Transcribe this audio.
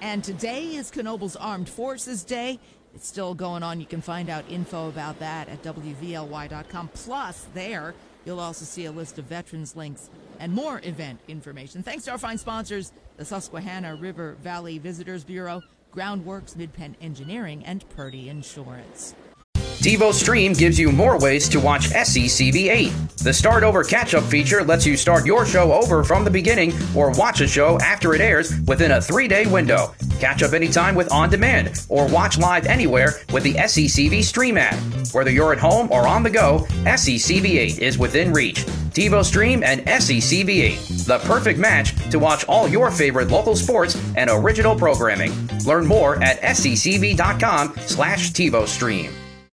And today is Knobel's Armed Forces Day. It's still going on. You can find out info about that at WVLY.com. Plus, there, you'll also see a list of veterans links and more event information. Thanks to our fine sponsors, the Susquehanna River Valley Visitors Bureau, Groundworks, Midpen Engineering, and Purdy Insurance. TiVo Stream gives you more ways to watch SCCV8. The Start Over Catch-Up feature lets you start your show over from the beginning or watch a show after it airs within a 3-day window. Catch up anytime with On Demand or watch live anywhere with the SCCV Stream app. Whether you're at home or on the go, SCCV8 is within reach. TiVo Stream and SCCV8, the perfect match to watch all your favorite local sports and original programming. Learn more at sccv.com/TiVo Stream.